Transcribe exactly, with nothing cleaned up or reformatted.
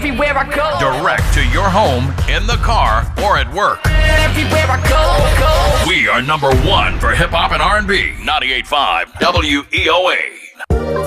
everywhere I go. Direct to your home, in the car, or at work. Everywhere I go, go. We are number one for hip hop and R and B. ninety-eight point five W E O A.